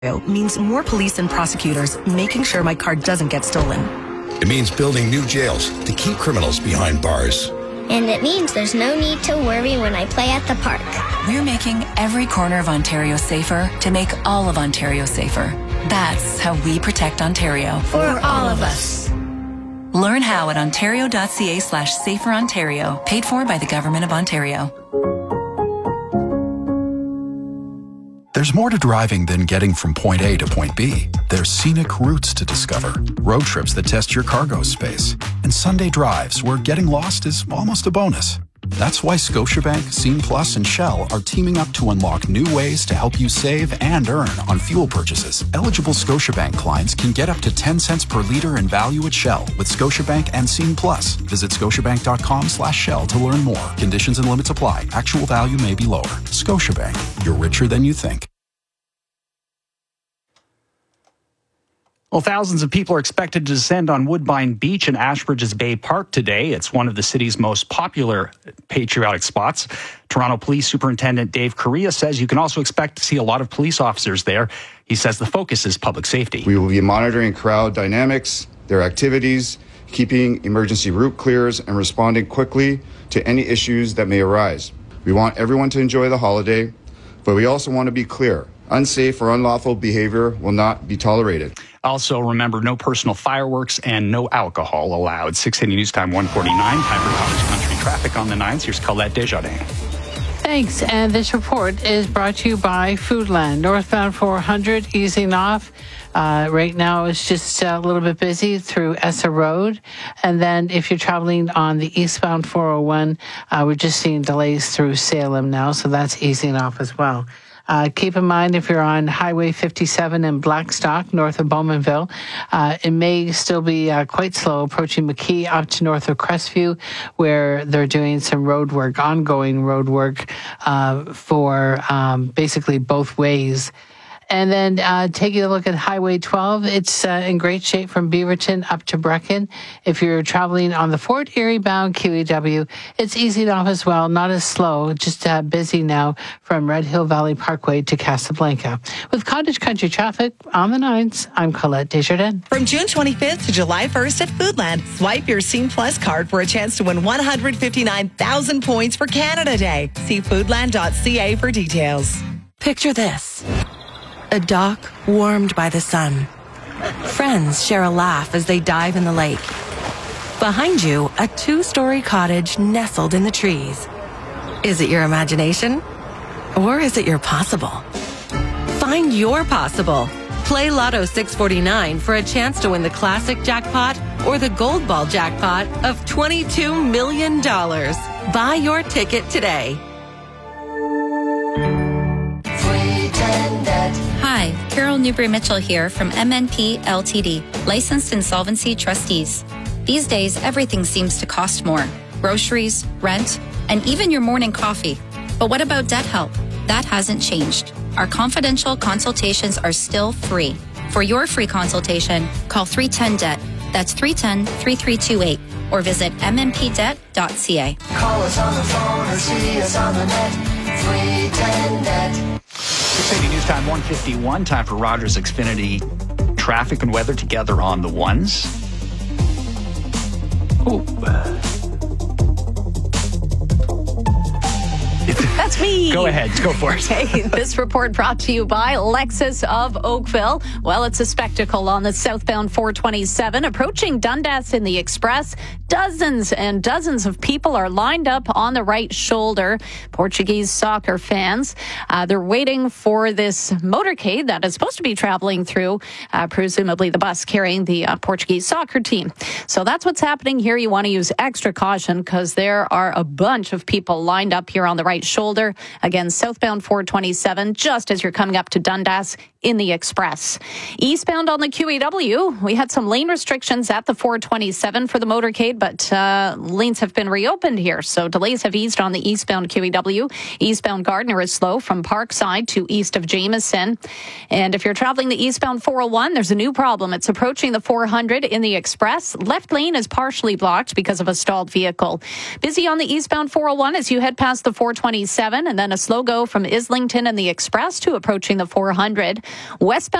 means more police and prosecutors making sure my car doesn't get stolen. It means building new jails to keep criminals behind bars. And it means there's no need to worry when I play at the park. We're making every corner of Ontario safer to make all of Ontario safer. That's how we protect Ontario. For all of us. Learn how at ontario.ca/saferontario, paid for by the Government of Ontario. There's more to driving than getting from point A to point B. There's scenic routes to discover, road trips that test your cargo space, and Sunday drives where getting lost is almost a bonus. That's why Scotiabank, Scene Plus, and Shell are teaming up to unlock new ways to help you save and earn on fuel purchases. Eligible Scotiabank clients can get up to 10 cents per litre in value at Shell with Scotiabank and Scene Plus. Visit scotiabank.com/Shell to learn more. Conditions and limits apply. Actual value may be lower. Scotiabank, you're richer than you think. Well, thousands of people are expected to descend on Woodbine Beach in Ashbridges Bay Park today. It's one of the city's most popular patriotic spots. Toronto Police Superintendent Dave Correa says you can also expect to see a lot of police officers there. He says the focus is public safety. We will be monitoring crowd dynamics, their activities, keeping emergency route clears, and responding quickly to any issues that may arise. We want everyone to enjoy the holiday, but we also want to be clear. Unsafe or unlawful behavior will not be tolerated. Also, remember, no personal fireworks and no alcohol allowed. 680 News Time 149. Time for Cottage Country traffic on the 9s. Here's Colette Desjardins. Thanks. And this report is brought to you by Foodland. Northbound 400 easing off. Right now it's just a little bit busy through Essa Road. And then if you're traveling on the eastbound 401, we're just seeing delays through Salem now. So that's easing off as well. Keep in mind, if you're on Highway 57 in Blackstock, north of Bowmanville, it may still be quite slow approaching McKee up to north of Crestview, where they're doing some road work, ongoing road work for basically both ways. And then taking a look at Highway 12, it's in great shape from Beaverton up to Brecken. If you're traveling on the Fort Erie bound QEW, it's easing off as well, not as slow, just busy now from Red Hill Valley Parkway to Casablanca. With Cottage Country traffic on the 9s, I'm Colette Desjardins. From June 25th to July 1st at Foodland, swipe your Scene Plus card for a chance to win 159,000 points for Canada Day. See foodland.ca for details. Picture this. A dock warmed by the sun. Friends share a laugh as they dive in the lake. Behind you, a 2-story cottage nestled in the trees. Is it your imagination? Or is it your possible? Find your possible. Play Lotto 649 for a chance to win the classic jackpot or the gold ball jackpot of $22 million. Buy your ticket today. Hi, Carol Newbury-Mitchell here from MNP Ltd, licensed insolvency trustees. These days, everything seems to cost more. Groceries, rent, and even your morning coffee. But what about debt help? That hasn't changed. Our confidential consultations are still free. For your free consultation, call 310-DEBT. That's 310-3328. Or visit mmpdebt.ca. Call us on the phone or see us on the net. 310-DEBT. 680 News Time 151. Time for Rogers Xfinity traffic and weather together on the ones. Ooh. That's me. Go ahead. Go for it. Okay, this report brought to you by Lexus of Oakville. Well, it's a spectacle on the southbound 427 approaching Dundas in the Express. Dozens and dozens of people are lined up on the right shoulder. Portuguese soccer fans. They're waiting for this motorcade that is supposed to be traveling through, presumably the bus carrying the Portuguese soccer team. So that's what's happening here. You want to use extra caution because there are a bunch of people lined up here on the right shoulder. Again, southbound 427, just as you're coming up to Dundas in the Express. Eastbound on the QEW, we had some lane restrictions at the 427 for the motorcade, but lanes have been reopened here, so delays have eased on the eastbound QEW. Eastbound Gardner is slow from Parkside to east of Jameson. And if you're traveling the eastbound 401, there's a new problem. It's approaching the 400 in the Express. Left lane is partially blocked because of a stalled vehicle. Busy on the eastbound 401 as you head past the 427, and then a slow go from Islington and the Express to approaching the 400. Westbound